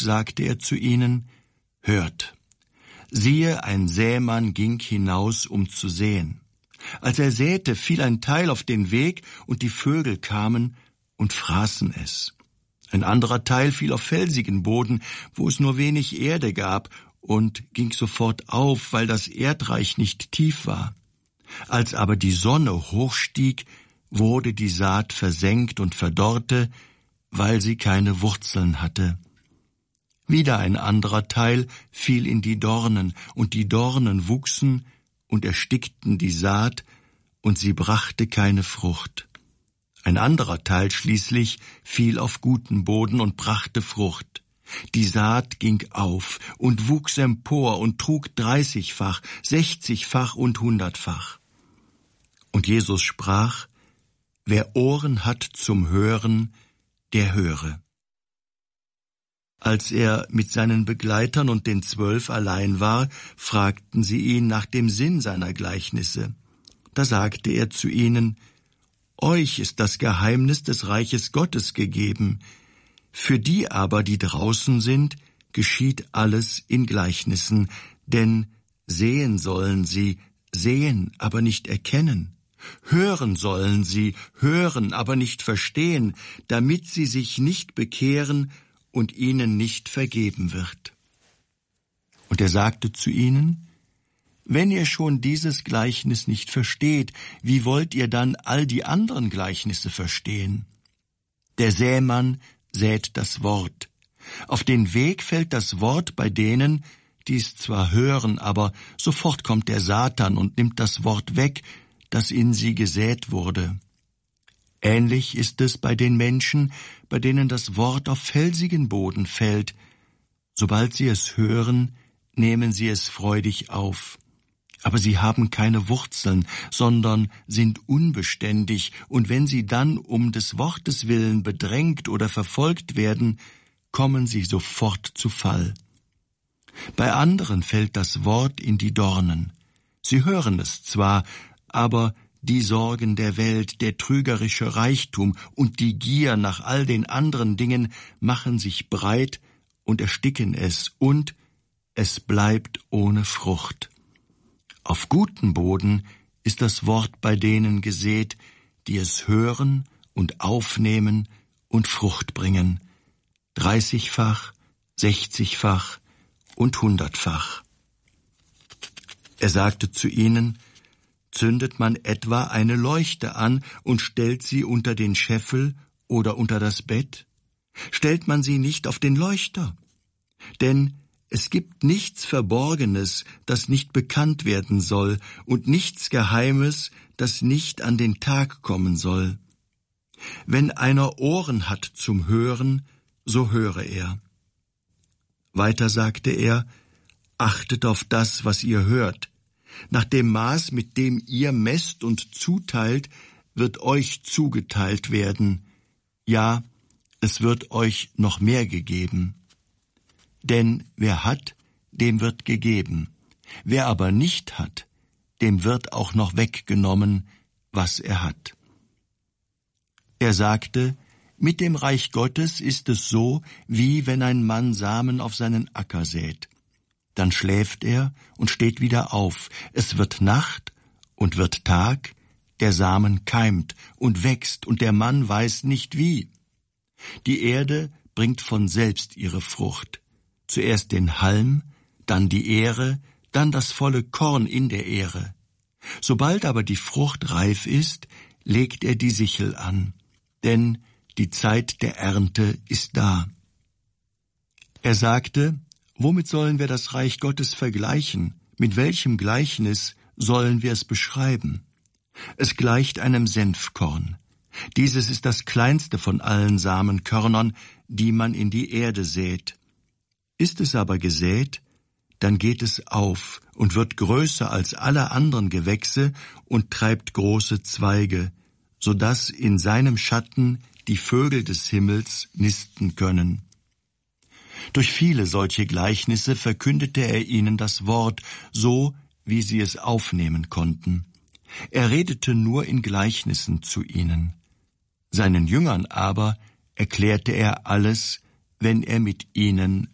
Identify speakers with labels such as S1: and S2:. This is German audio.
S1: sagte er zu ihnen: Hört! Siehe, ein Sämann ging hinaus, um zu säen. Als er säte, fiel ein Teil auf den Weg, und die Vögel kamen und fraßen es. Ein anderer Teil fiel auf felsigen Boden, wo es nur wenig Erde gab, und ging sofort auf, weil das Erdreich nicht tief war. Als aber die Sonne hochstieg, wurde die Saat versenkt und verdorrte, weil sie keine Wurzeln hatte. Wieder ein anderer Teil fiel in die Dornen, und die Dornen wuchsen und erstickten die Saat, und sie brachte keine Frucht. Ein anderer Teil schließlich fiel auf guten Boden und brachte Frucht. Die Saat ging auf und wuchs empor und trug 30-fach, 60-fach und 100-fach. Und Jesus sprach: Wer Ohren hat zum Hören, der höre. Als er mit seinen Begleitern und den 12 allein war, fragten sie ihn nach dem Sinn seiner Gleichnisse. Da sagte er zu ihnen: Euch ist das Geheimnis des Reiches Gottes gegeben. Für die aber, die draußen sind, geschieht alles in Gleichnissen, denn sehen sollen sie, sehen, aber nicht erkennen. Hören sollen sie, hören, aber nicht verstehen, damit sie sich nicht bekehren und ihnen nicht vergeben wird. Und er sagte zu ihnen: Wenn ihr schon dieses Gleichnis nicht versteht, wie wollt ihr dann all die anderen Gleichnisse verstehen? Der Sämann sät das Wort. Auf den Weg fällt das Wort bei denen, die es zwar hören, aber sofort kommt der Satan und nimmt das Wort weg, das in sie gesät wurde. Ähnlich ist es bei den Menschen, bei denen das Wort auf felsigen Boden fällt. Sobald sie es hören, nehmen sie es freudig auf. Aber sie haben keine Wurzeln, sondern sind unbeständig, und wenn sie dann um des Wortes willen bedrängt oder verfolgt werden, kommen sie sofort zu Fall. Bei anderen fällt das Wort in die Dornen. Sie hören es zwar, aber die Sorgen der Welt, der trügerische Reichtum und die Gier nach all den anderen Dingen machen sich breit und ersticken es, und es bleibt ohne Frucht. Auf guten Boden ist das Wort bei denen gesät, die es hören und aufnehmen und Frucht bringen, 30-fach, 60-fach und 100-fach. Er sagte zu ihnen: Zündet man etwa eine Leuchte an und stellt sie unter den Scheffel oder unter das Bett? Stellt man sie nicht auf den Leuchter? Denn es gibt nichts Verborgenes, das nicht bekannt werden soll, und nichts Geheimes, das nicht an den Tag kommen soll. Wenn einer Ohren hat zum Hören, so höre er. Weiter sagte er: Achtet auf das, was ihr hört. Nach dem Maß, mit dem ihr messt und zuteilt, wird euch zugeteilt werden. Ja, es wird euch noch mehr gegeben. Denn wer hat, dem wird gegeben. Wer aber nicht hat, dem wird auch noch weggenommen, was er hat. Er sagte: Mit dem Reich Gottes ist es so, wie wenn ein Mann Samen auf seinen Acker sät. Dann schläft er und steht wieder auf. Es wird Nacht und wird Tag, der Samen keimt und wächst, und der Mann weiß nicht wie. Die Erde bringt von selbst ihre Frucht. Zuerst den Halm, dann die Ähre, dann das volle Korn in der Ähre. Sobald aber die Frucht reif ist, legt er die Sichel an, denn die Zeit der Ernte ist da. Er sagte: Womit sollen wir das Reich Gottes vergleichen? Mit welchem Gleichnis sollen wir es beschreiben? Es gleicht einem Senfkorn. Dieses ist das kleinste von allen Samenkörnern, die man in die Erde sät. Ist es aber gesät, dann geht es auf und wird größer als alle anderen Gewächse und treibt große Zweige, so dass in seinem Schatten die Vögel des Himmels nisten können. Durch viele solche Gleichnisse verkündete er ihnen das Wort, so wie sie es aufnehmen konnten. Er redete nur in Gleichnissen zu ihnen. Seinen Jüngern aber erklärte er alles, wenn er mit ihnen